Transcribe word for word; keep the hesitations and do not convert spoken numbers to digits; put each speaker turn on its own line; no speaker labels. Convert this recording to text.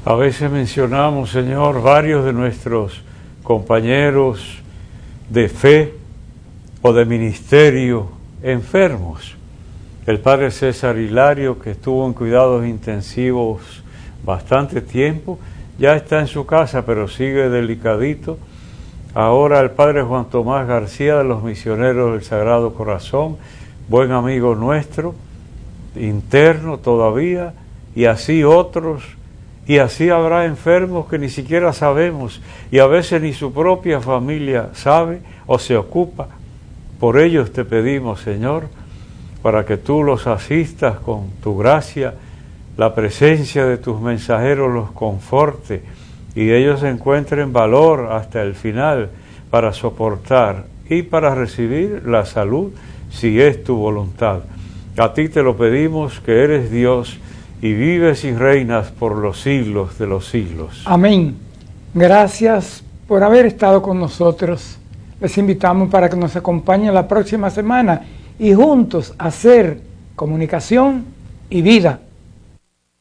A veces mencionamos, Señor, varios de nuestros compañeros de fe o de ministerio enfermos. El padre César Hilario, que estuvo en cuidados intensivos bastante tiempo, ya está en su casa, pero sigue delicadito. Ahora el padre Juan Tomás García, de los Misioneros del Sagrado Corazón, buen amigo nuestro, interno todavía, y así otros, y así habrá enfermos que ni siquiera sabemos, y a veces ni su propia familia sabe o se ocupa. Por ellos te pedimos, Señor, para que tú los asistas con tu gracia, la presencia de tus mensajeros los conforte y ellos encuentren valor hasta el final para soportar y para recibir la salud si es tu voluntad. A ti te lo pedimos, que eres Dios y vives y reinas por los siglos de los siglos.
Amén. Gracias por haber estado con nosotros. Les invitamos para que nos acompañen la próxima semana y juntos hacer comunicación y vida.